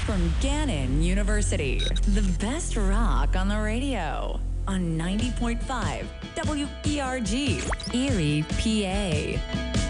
From Gannon University, the best rock on the radio on 90.5 WERG, Erie, PA.